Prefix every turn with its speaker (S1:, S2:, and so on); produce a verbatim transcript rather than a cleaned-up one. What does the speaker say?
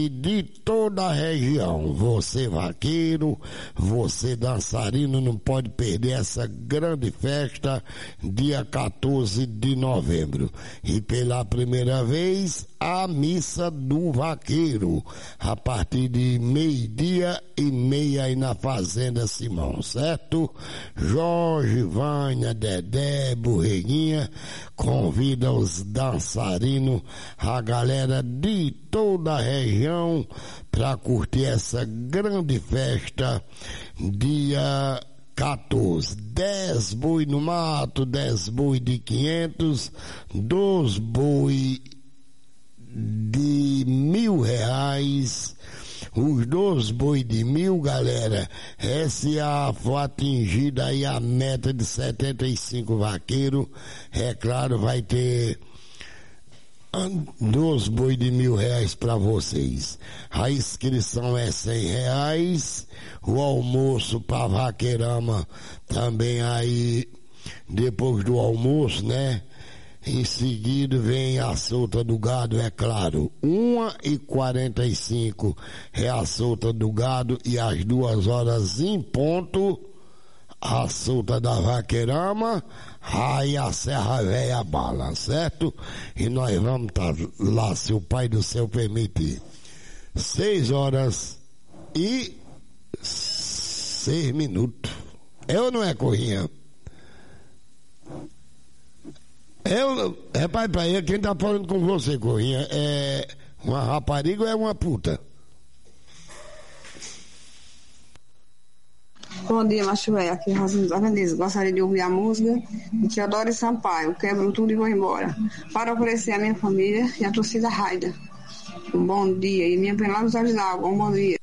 S1: de toda a região. Você vaqueiro, você dançarino, não pode perder essa grande festa dia quatorze de novembro. E pela primeira vez, a missa do vaqueiro, a partir de meio-dia e meia aí na Fazenda Simão, certo? Jorge, Vânia, Dedé, Borreguinha, convida os dançarinos, a galera de toda a região para curtir essa grande festa dia quatorze. dez boi no mato, dez boi de quinhentos, dois boi de mil reais. Os dois boi de mil, galera, essa for atingida aí a meta de setenta e cinco vaqueiros, é claro, vai ter dois boi de mil reais para vocês. A inscrição é cem reais, o almoço para vaqueirama também aí, depois do almoço, né? Em seguida vem a solta do gado, é claro, uma e quarenta e cinco é a solta do gado e às duas horas em ponto a solta da vaqueirama, aí a Serra Véia bala, certo? E nós vamos estar tá lá, se o Pai do Céu permitir. Seis horas e seis minutos. É ou não é, Corrinha? Eu, é pai pra ele, quem tá falando com você, Corrinha, é uma rapariga ou é uma puta?
S2: Bom dia, macho velho, aqui é Rosinha Organiza. Gostaria de ouvir a música de Teodoro Sampaio, Quebro Tudo e Vou Embora, para oferecer a minha família e a torcida Raida. Um bom dia, e minha pena lá nos olhos d'água, um bom dia.